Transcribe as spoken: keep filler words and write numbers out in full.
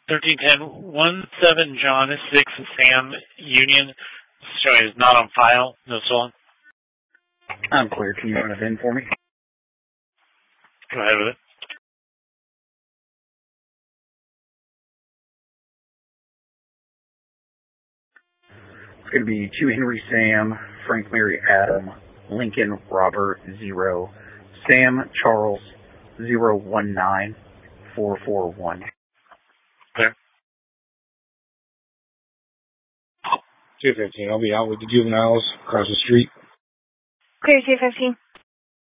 thirteen ten, one seven John six Sam Union. Showing is not on file. No stolen. I'm clear. Can you run it in for me? Go ahead with it. It's going to be two Henry Sam, Frank Mary Adam, Lincoln Robert zero, Sam Charles zero one nine four four one. Clear. two fifteen. I'll be out with the juveniles across the street. Clear two fifteen.